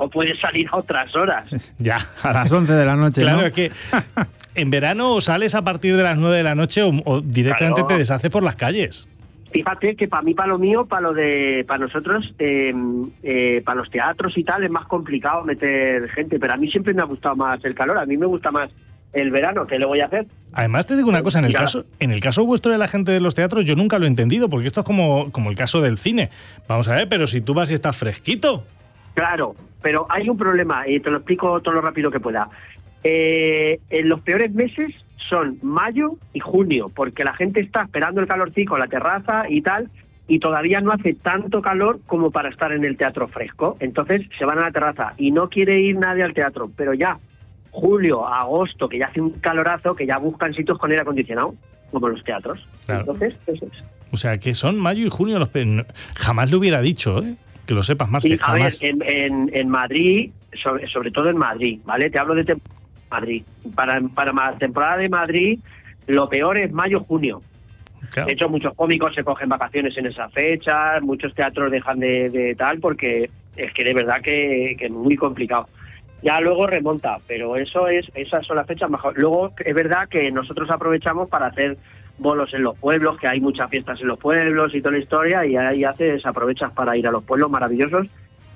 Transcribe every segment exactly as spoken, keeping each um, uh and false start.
luego puedes salir a otras horas. Ya, a las once de la noche, Claro, ¿no? es que en verano o sales a partir de las nueve de la noche o, o directamente Claro. te deshaces por las calles. Fíjate que para mí, para lo mío, para lo de, para nosotros, eh, eh, para los teatros y tal, es más complicado meter gente, pero a mí siempre me ha gustado más el calor, a mí me gusta más el verano, ¿qué le voy a hacer? Además te digo una cosa, en el Ya. caso en el caso vuestro de la gente de los teatros yo nunca lo he entendido, porque esto es como, como el caso del cine. Vamos a ver, pero si tú vas y estás fresquito. Claro, pero hay un problema, y te lo explico todo lo rápido que pueda. Eh, en los peores meses son mayo y junio, porque la gente está esperando el calorcico en la terraza y tal, y todavía no hace tanto calor como para estar en el teatro fresco. Entonces se van a la terraza y no quiere ir nadie al teatro, pero ya julio, agosto, que ya hace un calorazo, que ya buscan sitios con aire acondicionado, como los teatros. Claro. Entonces, eso es. O sea, que son mayo y junio los pe- no- jamás lo hubiera dicho, ¿eh? Que lo sepas, Marce, Y, a ver, jamás. en, en, en Madrid, sobre, sobre todo en Madrid, ¿vale? Te hablo de tem- Madrid. Para, para la temporada de Madrid, lo peor es mayo-junio. Claro. De hecho, muchos cómicos se cogen vacaciones en esa fecha, muchos teatros dejan de, de tal, porque es que de verdad que, que es muy complicado. Ya luego remonta, pero eso es esas son las fechas mejor. Luego es verdad que nosotros aprovechamos para hacer bolos en los pueblos, que hay muchas fiestas en los pueblos y toda la historia, y ahí haces, aprovechas para ir a los pueblos maravillosos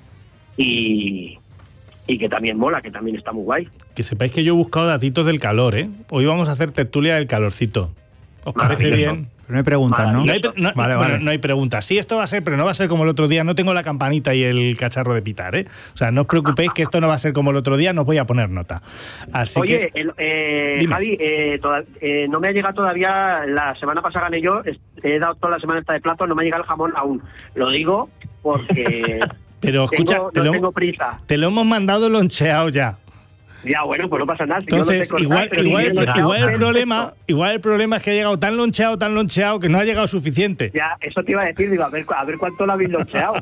y, y que también mola, que también está muy guay. Que sepáis que yo he buscado datitos del calor, ¿eh? Hoy vamos a hacer tertulia del calorcito. ¿Os parece Maravilloso. bien? Pero no hay preguntas, ¿no? No hay, pre- no- Vale, bueno, vale. no hay preguntas. Sí, esto va a ser, pero no va a ser como el otro día. No tengo la campanita y el cacharro de pitar, ¿eh? O sea, no os preocupéis que esto no va a ser como el otro día, no os voy a poner nota. Así Oye, que... el- eh, Dime. Javi, eh, toda- eh, no me ha llegado todavía, la semana pasada gané yo, es- he dado toda la semana esta de plato, no me ha llegado el jamón aún. Lo digo porque Pero escucha, tengo- te, no lo, tengo prisa. te lo hemos mandado loncheado ya. Ya, bueno, pues no pasa nada. si yo no sé Entonces, cortar, igual, pero igual, si el, yo no sé igual el hacer, problema, perfecto. igual el problema es que ha llegado tan loncheado, tan loncheado que no ha llegado suficiente. Ya, eso te iba a decir, digo, a ver, cu- a ver cuánto lo habéis loncheado.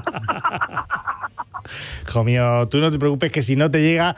Hijo mío, tú no te preocupes que si no te llega,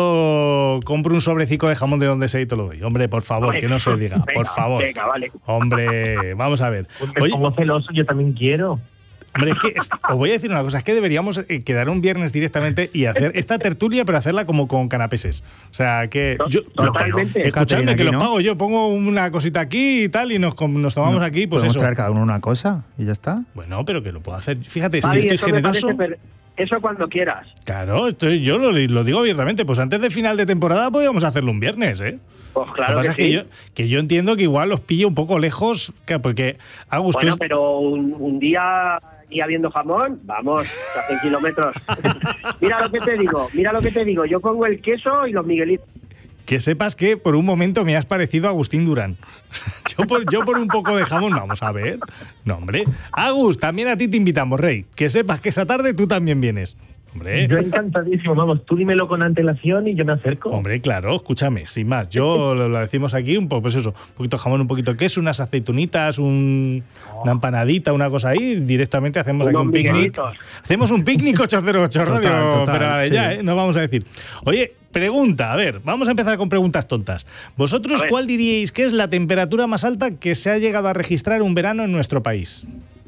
yo compro un sobrecico de jamón de donde sea y te lo doy. Hombre, por favor, que no se diga, Venga, por favor. Venga, vale. Hombre, vamos a ver. Porque Oye, como celoso yo también quiero. hombre, es que es- os voy a decir una cosa, es que deberíamos eh, quedar un viernes directamente y hacer esta tertulia, pero hacerla como con canapeses. O sea, que yo... Totalmente. Escuchadme, Catherine que aquí, los ¿no? pago yo, pongo una cosita aquí y tal y nos, com- nos tomamos No, aquí, pues podemos eso. traer cada uno una cosa y ya está. Bueno, pero que lo puedo hacer. Fíjate, Javi, si estoy eso me generoso... parece per- Eso cuando quieras. Claro, estoy, yo lo, lo digo abiertamente. Pues antes del final de temporada podríamos hacerlo un viernes, ¿eh? Pues Lo claro que que, pasa es que sí. yo, que yo entiendo que igual los pilla un poco lejos, que- porque Agus, tú Bueno, es- pero un, un día y habiendo jamón, vamos, se hacen kilómetros. Mira lo que te digo, mira lo que te digo. Yo pongo el queso y los miguelitos. que sepas que por un momento me has parecido a Agustín Durán. Yo por, yo por un poco de jamón, vamos a ver. No, hombre. Agus, también a ti te invitamos, Rey. Que sepas que esa tarde tú también vienes. Hombre. Yo encantadísimo, vamos, tú dímelo con antelación y yo me acerco. Hombre, claro, escúchame, sin más. Yo lo, lo decimos aquí, un poco, pues eso, un poquito de jamón, un poquito de queso, unas aceitunitas, un- una empanadita, una cosa ahí, directamente hacemos aquí Unos un picnic. miguelitos. Hacemos un picnic ocho cero ocho Radio, Total, total, pero sí. ya, ¿eh? No vamos a decir. Oye, pregunta, a ver, vamos a empezar con preguntas tontas. ¿Vosotros A ver. cuál diríais que es la temperatura más alta que se ha llegado a registrar un verano en nuestro país?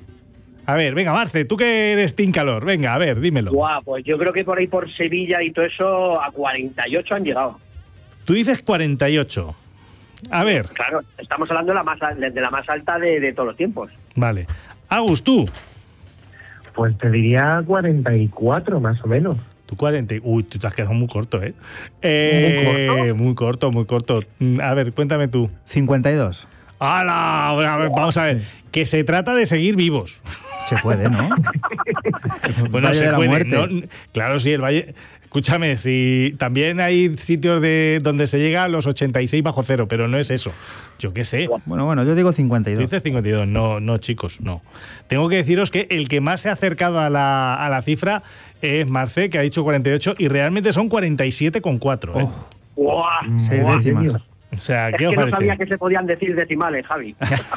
A ver, venga, Marce, tú que eres team calor, venga, a ver, dímelo. Guau, pues yo creo que por ahí por Sevilla y todo eso a cuarenta y ocho han llegado. Tú dices cuarenta y ocho. A ver, Claro, estamos hablando de la más, al- de la más alta de, de todos los tiempos. vale. Agus, tú. Pues te diría cuarenta y cuatro más o menos. Tú cuarenta. y- Uy, tú te has quedado muy corto, ¿eh? Eh, muy corto, muy corto. Mm, A ver, cuéntame tú. cincuenta y dos. ¡Hala! A ver, vamos a ver. Que se trata de seguir vivos. Se puede, ¿no? Bueno, Valle se de la puede. Muerte. ¿no? Claro, sí, el Valle. Escúchame, si también hay sitios de donde se llega a los ochenta y seis bajo cero, pero no es eso. Yo qué sé. Bueno, bueno, yo digo cincuenta y Tú dos. dices cincuenta y dos. No, no, chicos, no. Tengo que deciros que el que más se ha acercado a la, a la cifra es Marce, que ha dicho cuarenta y ocho, y realmente son cuarenta y siete coma cuatro. ¿eh? Oh, ¡Guau! seis Buah, décimas. Dios. O sea, Es ¿qué que os no parece? sabía que se podían decir decimales, Javi.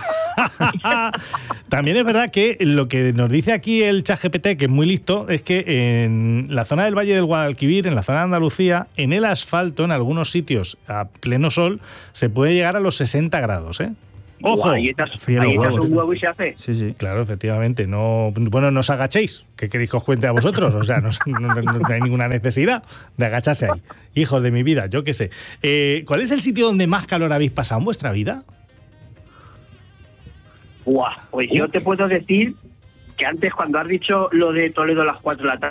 También es verdad que lo que nos dice aquí el ChatGPT, que es muy listo, es que en la zona del Valle del Guadalquivir, en la zona de Andalucía, en el asfalto, en algunos sitios a pleno sol, se puede llegar a los sesenta grados, ¿eh? Ojo, Buah, ahí echas, fríe los ahí echas huevos. un huevo y se hace. Sí, sí. Claro, efectivamente. No, bueno, no os agachéis. ¿Qué queréis que os cuente a vosotros? O sea, no, no- no- no hay ninguna necesidad de agacharse ahí. Hijos de mi vida, yo qué sé. Eh, ¿Cuál es el sitio donde más calor habéis pasado en vuestra vida? Buah, pues yo te puedo decir que antes, cuando has dicho lo de Toledo a las cuatro de la tarde,